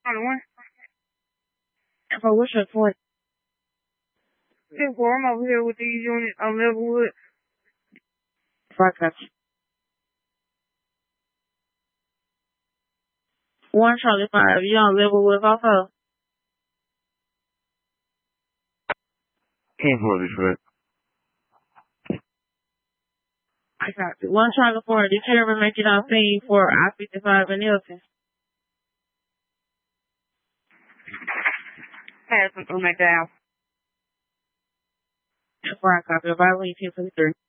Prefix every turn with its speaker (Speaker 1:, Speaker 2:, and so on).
Speaker 1: On one.
Speaker 2: For what's your point?
Speaker 1: I'm over here with these units on Levelwood.
Speaker 2: I got you. 1 Charlie 5. You on Levelwood also?
Speaker 3: 10-4 Detroit.
Speaker 2: I got you. 1 Charlie 4. Did you ever make it on scene for I-55 in Nielsen?
Speaker 1: Passing through McDowell.
Speaker 2: That's where I copy. If I leave here for the 3.